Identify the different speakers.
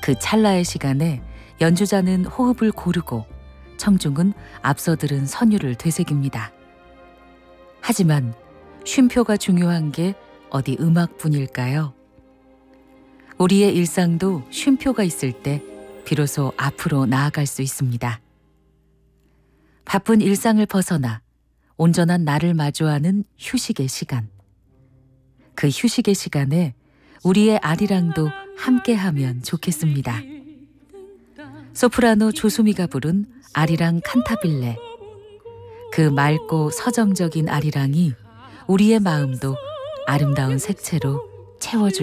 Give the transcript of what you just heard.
Speaker 1: 그 찰나의 시간에 연주자는 호흡을 고르고 청중은 앞서 들은 선율을 되새깁니다. 하지만 쉼표가 중요한 게 어디 음악뿐일까요? 우리의 일상도 쉼표가 있을 때 비로소 앞으로 나아갈 수 있습니다. 바쁜 일상을 벗어나 온전한 나를 마주하는 휴식의 시간. 그 휴식의 시간에 우리의 아리랑도 함께하면 좋겠습니다. 소프라노 조수미가 부른 아리랑 칸타빌레. 그 맑고 서정적인 아리랑이 우리의 마음도 아름다운 색채로 채워줄